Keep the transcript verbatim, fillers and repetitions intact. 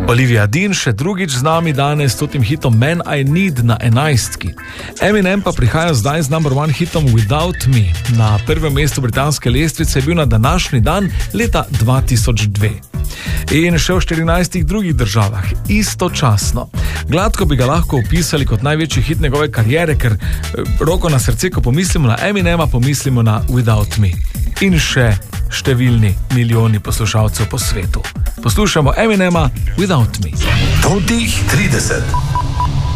Olivia Dean še drugič z nami danes s tem hitom Man I Need na enajstki. Eminem pa prihaja zdaj z number one hitom Without Me. Na prvem mestu britanske lestvice je bil na današnji dan leta dva tisoč dve. In še v štirinajstih drugih državah, istočasno. Gladko bi ga lahko opisali kot največji hit njegove kariere, ker roko na srce, ko pomislimo na Eminema, pomislimo na Without Me. In še številni milijoni poslušalcev po svetu. Poslušamo Eminema Without Me. Top trideset.